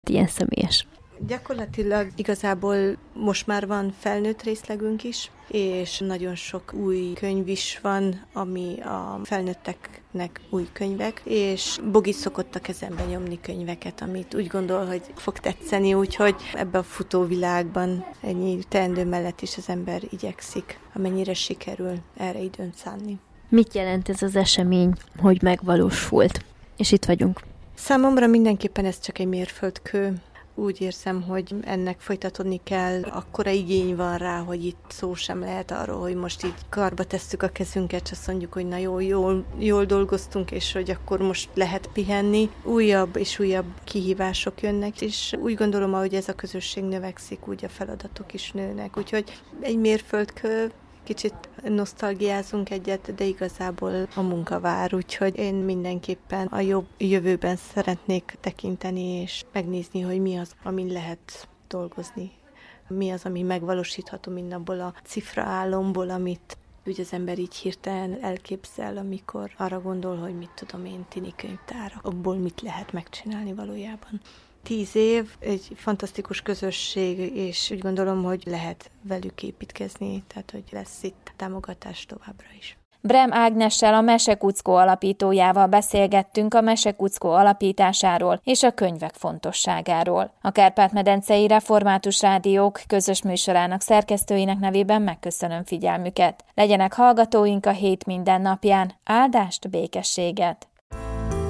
ilyen személyes? Gyakorlatilag igazából most már van felnőtt részlegünk is, és nagyon sok új könyv is van, ami a felnőtteknek új könyvek, és Bogi szokott a kezembe nyomni könyveket, amit úgy gondol, hogy fog tetszeni, úgyhogy ebbe a futóvilágban ennyi teendő mellett is az ember igyekszik, amennyire sikerül erre időn szánni. Mit jelent ez az esemény, hogy megvalósult? És itt vagyunk. Számomra mindenképpen ez csak egy mérföldkő. Úgy érzem, hogy ennek folytatódni kell, akkora igény van rá, hogy itt szó sem lehet arról, hogy most így karba tesszük a kezünket, és azt mondjuk, hogy na jól dolgoztunk, és hogy akkor most lehet pihenni. Újabb és újabb kihívások jönnek, és úgy gondolom, ahogy ez a közösség növekszik, úgy a feladatok is nőnek. Úgyhogy egy mérföldkő, kicsit nosztalgiázunk egyet, de igazából a munka vár, úgyhogy én mindenképpen a jobb jövőben szeretnék tekinteni, és megnézni, hogy mi az, amin lehet dolgozni. Mi az, ami megvalósítható mindabból a cifraálomból, amit úgy az ember így hirtelen elképzel, amikor arra gondol, hogy mit tudom én, tini könyvtárak, abból mit lehet megcsinálni valójában. 10 év, egy fantasztikus közösség, és úgy gondolom, hogy lehet velük építkezni, tehát hogy lesz itt támogatás továbbra is. Brem Ágnessel, a Mesekuckó alapítójával beszélgettünk a Mesekuckó alapításáról és a könyvek fontosságáról. A Kárpát-medencei Református Rádiók közös műsorának szerkesztőinek nevében megköszönöm figyelmüket. Legyenek hallgatóink a hét minden napján. Áldást, békességet!